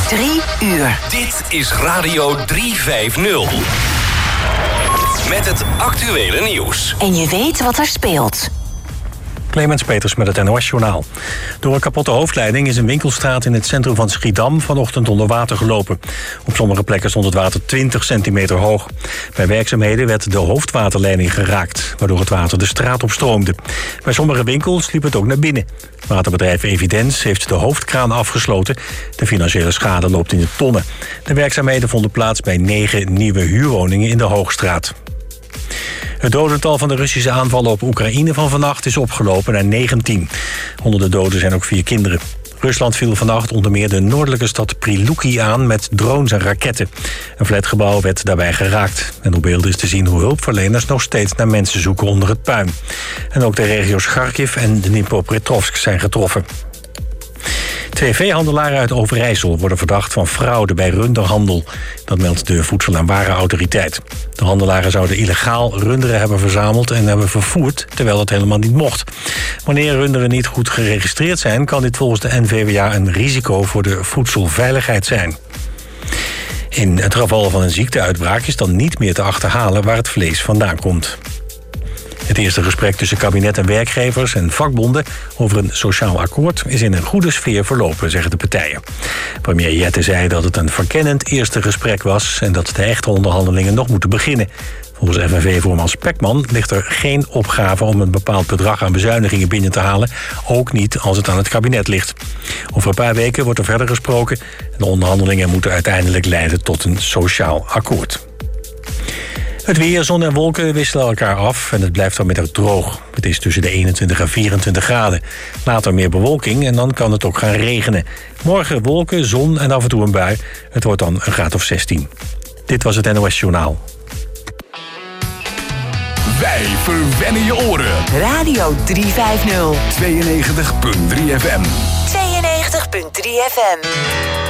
3 uur. Dit is Radio 350. Met het actuele nieuws. En je weet wat er speelt. Clemens Peters met het NOS-journaal. Door een kapotte hoofdleiding is een winkelstraat in het centrum van Schiedam vanochtend onder water gelopen. Op sommige plekken stond het water 20 centimeter hoog. Bij werkzaamheden werd de hoofdwaterleiding geraakt, waardoor het water de straat opstroomde. Bij sommige winkels liep het ook naar binnen. Waterbedrijf Evidens heeft de hoofdkraan afgesloten. De financiële schade loopt in de tonnen. De werkzaamheden vonden plaats bij 9 nieuwe huurwoningen in de Hoogstraat. Het dodental van de Russische aanvallen op Oekraïne van vannacht is opgelopen naar 19. Onder de doden zijn ook 4 kinderen. Rusland viel vannacht onder meer de noordelijke stad Prilupki aan met drones en raketten. Een flatgebouw werd daarbij geraakt. En op beelden is te zien hoe hulpverleners nog steeds naar mensen zoeken onder het puin. En ook de regio's Kharkiv en Dnipropetrovsk zijn getroffen. 2 veehandelaren uit Overijssel worden verdacht van fraude bij runderhandel. Dat meldt de Voedsel- en Warenautoriteit. De handelaren zouden illegaal runderen hebben verzameld en hebben vervoerd, terwijl dat helemaal niet mocht. Wanneer runderen niet goed geregistreerd zijn, kan dit volgens de NVWA een risico voor de voedselveiligheid zijn. In het geval van een ziekteuitbraak is dan niet meer te achterhalen waar het vlees vandaan komt. Het eerste gesprek tussen kabinet en werkgevers en vakbonden over een sociaal akkoord is in een goede sfeer verlopen, zeggen de partijen. Premier Jette zei dat het een verkennend eerste gesprek was en dat de echte onderhandelingen nog moeten beginnen. Volgens FNV-voorman Spekman ligt er geen opgave om een bepaald bedrag aan bezuinigingen binnen te halen, ook niet als het aan het kabinet ligt. Over een paar weken wordt er verder gesproken en de onderhandelingen moeten uiteindelijk leiden tot een sociaal akkoord. Het weer, zon en wolken wisselen elkaar af en het blijft vanmiddag droog. Het is tussen de 21 en 24 graden. Later meer bewolking en dan kan het ook gaan regenen. Morgen wolken, zon en af en toe een bui. Het wordt dan een graad of 16. Dit was het NOS Journaal. Wij verwennen je oren. Radio 350. 92.3 FM. 92.3 FM.